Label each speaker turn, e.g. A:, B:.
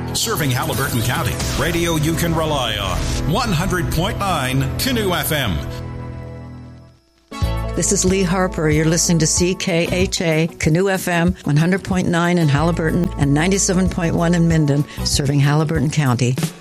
A: Serving Haliburton County. Radio you can rely on. 100.9 Canoe FM.
B: This is Lee Harper. You're listening to CKHA, Canoe FM, 100.9 in Haliburton and 97.1 in Minden, serving Haliburton County.